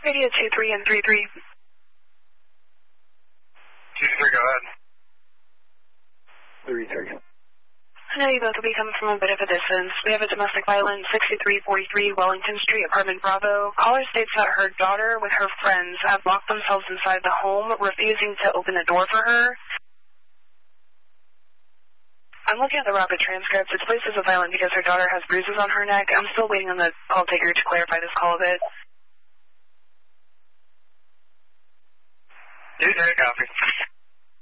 Radio 23 and 33. 23, go ahead. 33. I know you both will be coming from a bit of a distance. We have a domestic violence, 6343 Wellington Street, apartment Bravo. Caller states that her daughter with her friends have locked themselves inside the home, refusing to open the door for her. I'm looking at the rapid transcripts. It's placed as a violent because her daughter has bruises on her neck. I'm still waiting on the call taker to clarify this call a bit. 23, copy.